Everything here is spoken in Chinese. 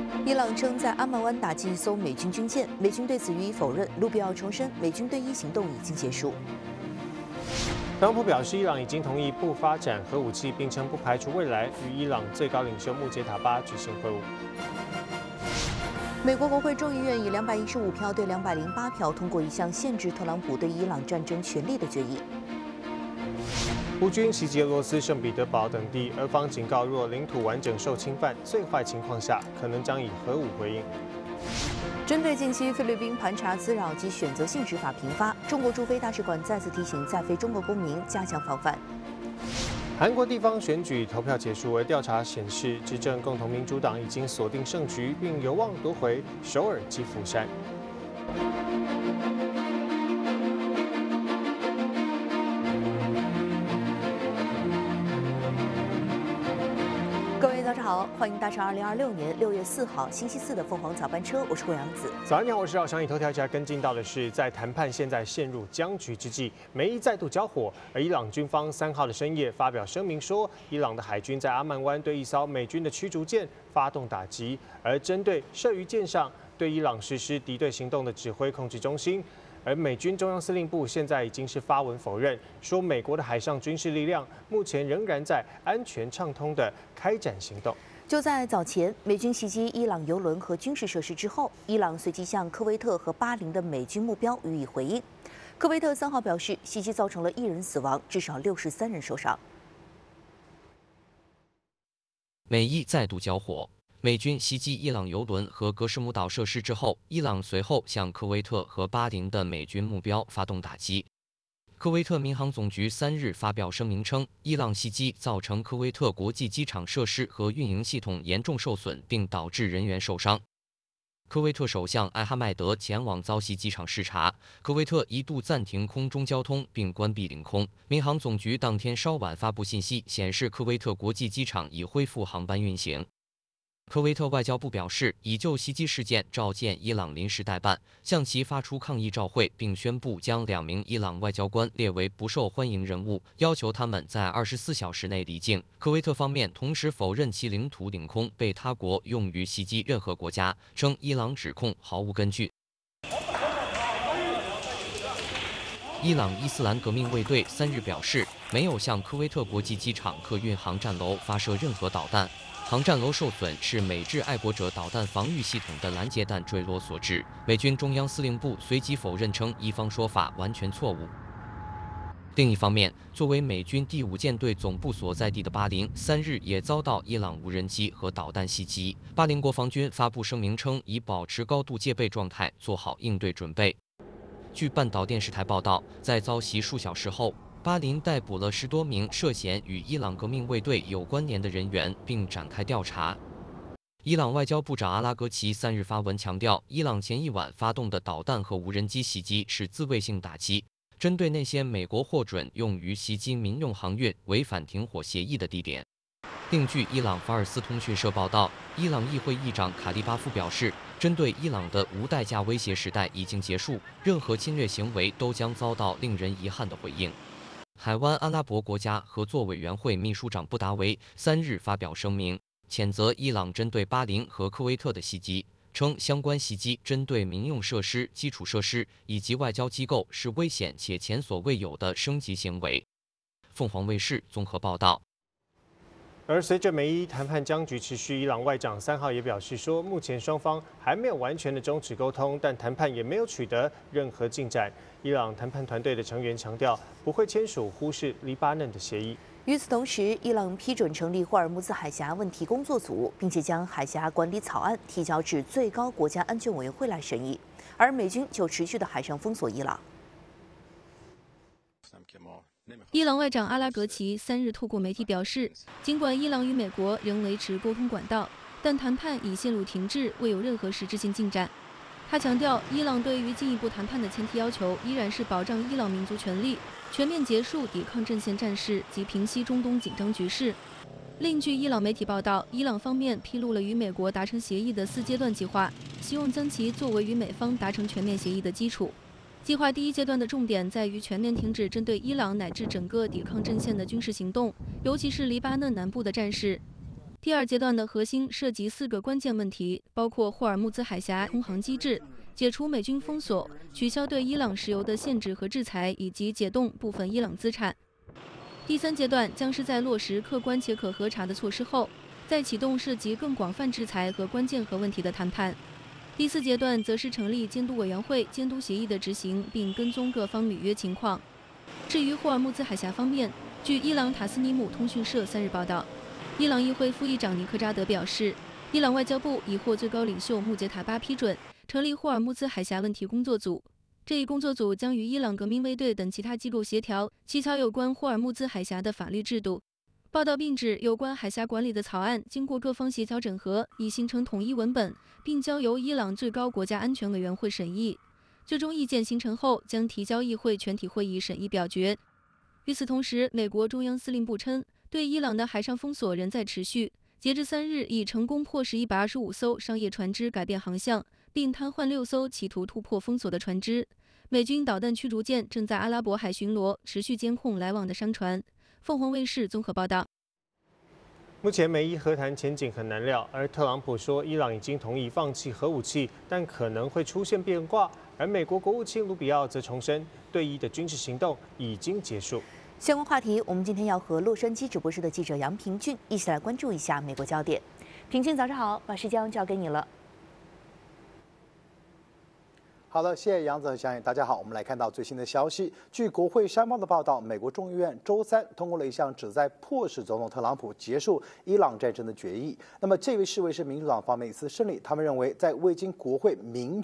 伊朗称在阿曼湾打击一艘美军军舰，美军对此予以否认。卢比奥重申，美军对伊行动已经结束。 特朗普表示，伊朗已经同意不发展核武器，并称不排除未来与伊朗最高领袖穆杰塔巴举行会晤。 美国国会众议院以215票对208票通过一项限制特朗普对伊朗战争权利的决议。 乌军袭击俄罗斯圣彼得堡等地，俄方警告，若领土完整受侵犯，最坏情况下可能将以核武回应。 针对近期菲律宾盘查滋扰及选择性执法频发，中国驻菲大使馆再次提醒在菲中国公民加强防范。 韩国地方选举投票结束，而调查显示，执政共同民主党已经锁定胜局，并有望夺回首尔及釜山。 各位早上好，欢迎搭乘2026年6月4号星期四的凤凰早班车，我是郭阳子。 早上好，我是姚翔。以头条一起来跟进到的是，在谈判现在陷入僵局之际，美伊再度交火，而伊朗军方3号的深夜发表声明说，伊朗的海军在阿曼湾对一艘美军的驱逐舰发动打击，而针对设于舰上对伊朗实施敌对行动的指挥控制中心。而美军中央司令部现在已经是发文否认，说美国的海上军事力量目前仍然在安全畅通的开展行动。 就在早前，美军袭击伊朗油轮和军事设施之后，伊朗随即向科威特和巴林的美军目标予以回应。科威特3号表示，袭击造成了1人死亡，至少63人受伤。 美伊再度交火。美军袭击伊朗油轮和格什姆岛设施之后，伊朗随后向科威特和巴林的美军目标发动打击。科威特民航总局3日发表声明称，伊朗袭击造成科威特国际机场设施和运营系统严重受损，并导致人员受伤。科威特首相艾哈迈德前往遭袭机场视察，科威特一度暂停空中交通并关闭领空。民航总局当天稍晚发布信息，显示科威特国际机场已恢复航班运行。科威特外交部表示，已就袭击事件召见伊朗临时代办，向其发出抗议照会，并宣布将2名伊朗外交官列为不受欢迎人物，要求他们在24小时内离境。科威特方面同时否认其领土领空被他国用于袭击任何国家，称伊朗指控毫无根据。伊朗伊斯兰革命卫队3日表示，没有向科威特国际机场客运航站楼发射任何导弹。航站楼受损是美制爱国者导弹防御系统的拦截弹坠落所致。美军中央司令部随即否认称，伊方说法完全错误。另一方面，作为美军第5舰队总部所在地的巴林3日也遭到伊朗无人机和导弹袭击。巴林国防军发布声明称，已保持高度戒备状态，做好应对准备。据半岛电视台报道，在遭袭数小时后，巴林逮捕了10多名涉嫌与伊朗革命卫队有关联的人员，并展开调查。伊朗外交部长阿拉格齐3日发文强调，伊朗前一晚发动的导弹和无人机袭击是自卫性打击，针对那些美国获准用于袭击民用航运、违反停火协议的地点。另据伊朗法尔斯通讯社报道，伊朗议会议长卡利巴夫表示，针对伊朗的无代价威胁时代已经结束，任何侵略行为都将遭到令人遗憾的回应。海湾阿拉伯国家合作委员会秘书长布达维3日发表声明，谴责伊朗针对巴林和科威特的袭击，称相关袭击针对民用设施、基础设施以及外交机构是危险且前所未有的升级行为。凤凰卫视综合报道。 而随着美伊谈判僵局持续，伊朗外长3号也表示说，目前双方还没有完全的终止沟通，但谈判也没有取得任何进展。伊朗谈判团队的成员强调，不会签署忽视黎巴嫩的协议。 与此同时，伊朗批准成立霍尔木兹海峡问题工作组，并且将海峡管理草案提交至最高国家安全委员会来审议。而美军就持续的海上封锁伊朗。 伊朗外长阿拉格齐3日透过媒体表示，尽管伊朗与美国仍维持沟通管道，但谈判已陷入停滞，未有任何实质性进展。他强调，伊朗对于进一步谈判的前提要求依然是保障伊朗民族权利、全面结束抵抗阵线战事及平息中东紧张局势。另据伊朗媒体报道，伊朗方面披露了与美国达成协议的4阶段计划，希望将其作为与美方达成全面协议的基础。计划第1阶段的重点在于全面停止针对伊朗乃至整个抵抗阵线的军事行动，尤其是黎巴嫩南部的战事。 第2阶段的核心涉及4个关键问题，包括霍尔木兹海峡通航机制、解除美军封锁、取消对伊朗石油的限制和制裁，以及解冻部分伊朗资产。第3阶段将是在落实客观且可核查的措施后，再启动涉及更广泛制裁和关键核问题的谈判。第4阶段则是成立监督委员会，监督协议的执行，并跟踪各方履约情况。至于霍尔木兹海峡方面，据伊朗塔斯尼姆通讯社3日报道，伊朗议会副议长尼克扎德表示，伊朗外交部已获最高领袖穆杰塔巴批准，成立霍尔木兹海峡问题工作组。这一工作组将与伊朗革命卫队等其他机构协调，起草有关霍尔木兹海峡的法律制度。报道并指，有关海峡管理的草案经过各方协调整合，已形成统一文本，并交由伊朗最高国家安全委员会审议。最终意见形成后，将提交议会全体会议审议表决。与此同时，美国中央司令部称，对伊朗的海上封锁仍在持续。截至3日，已成功迫使125艘商业船只改变航向，并瘫痪6艘企图突破封锁的船只。美军导弹驱逐舰正在阿拉伯海巡逻，持续监控来往的商船。凤凰卫视综合报道。 目前美伊和谈前景很难料，而特朗普说伊朗已经同意放弃核武器，但可能会出现变卦。而美国国务卿卢比奥则重申，对伊的军事行动已经结束。 相关话题，我们今天要和洛杉矶直播室的记者杨平俊一起来关注一下美国焦点。平俊，早上好，把时间交给你了。 好的，谢谢杨子和小颖，大家好。我们来看到最新的消息。据国会山报的报道，美国众议院周3通过了一项旨在迫使总统特朗普结束伊朗战争的决议。那么这位视为是民主党方面一次胜利，他们认为在未经国会明